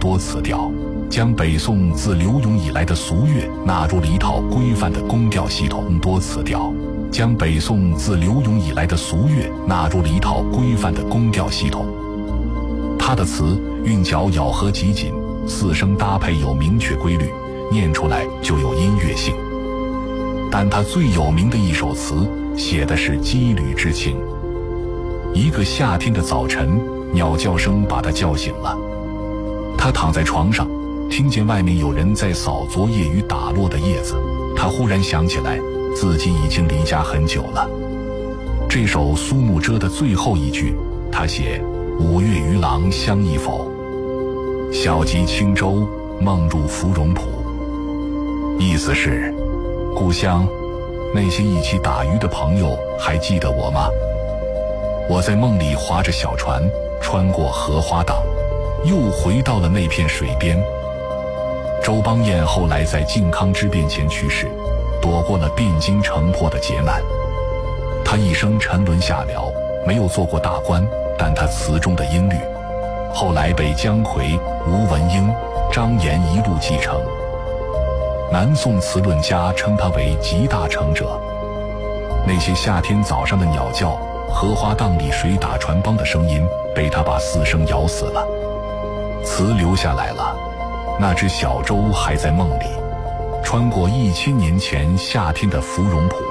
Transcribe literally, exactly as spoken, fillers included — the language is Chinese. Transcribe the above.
多词调，将北宋自刘永以来的俗乐纳入了一套规范的宫调系统。多词调将北宋自刘永以来的俗乐纳入了一套规范的宫调系统。他的词韵脚咬合极紧，四声搭配有明确规律，念出来就有音乐性。但他最有名的一首词写的是羁旅之情。一个夏天的早晨，鸟叫声把他叫醒了。他躺在床上，听见外面有人在扫昨夜雨打落的叶子。他忽然想起来，自己已经离家很久了。这首苏幕遮的最后一句，他写五月渔郎相忆否，小楫轻舟梦入芙蓉浦。意思是，故乡那些一起打鱼的朋友还记得我吗？我在梦里划着小船，穿过荷花荡，又回到了那片水边。周邦彦后来在靖康之变前去世，躲过了汴京城破的劫难。他一生沉沦下僚，没有做过大官，但他词中的音律后来被姜夔、吴文英、张炎一路继承。南宋词论家称他为集大成者。那些夏天早上的鸟叫，荷花荡里水打船帮的声音，被他把四声咬死了。词留下来了，那只小舟还在梦里，穿过一千年前夏天的芙蓉浦。